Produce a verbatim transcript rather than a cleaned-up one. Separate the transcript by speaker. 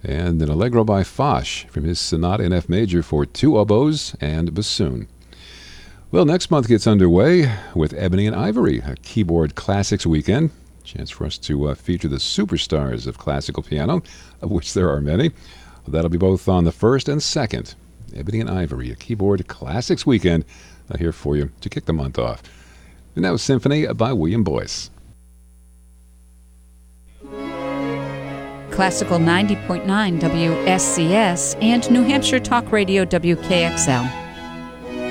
Speaker 1: and an Allegro by Foch from his Sonata in F major for two oboes and bassoon. Well, next month gets underway with Ebony and Ivory, a keyboard classics weekend. Chance for us to uh, feature the superstars of classical piano, of which there are many. That'll be both on the first and second. Ebony and Ivory, a keyboard classics weekend, uh, here for you to kick the month off. And now Symphony by William Boyce.
Speaker 2: Classical ninety point nine W S C S and New Hampshire Talk Radio W K X L.